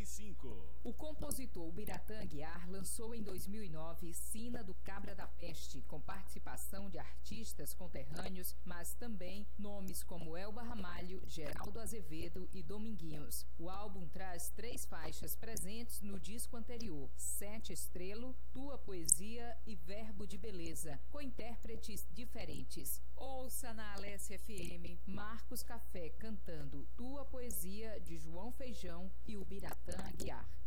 95. O compositor Ubiratã Aguiar lançou em 2009 Sina do Cabra da Peste, com participação de artistas conterrâneos, mas também nomes como Elba Ramalho, Geraldo Azevedo e Dominguinhos. O álbum traz 3 faixas presentes no disco anterior: Sete Estrelo, Tua Poesia e Verbo de Beleza, com intérpretes diferentes. Ouça na Alessia FM Marcos Café cantando Tua Poesia, de João Feijão e Ubiratã Aguiar.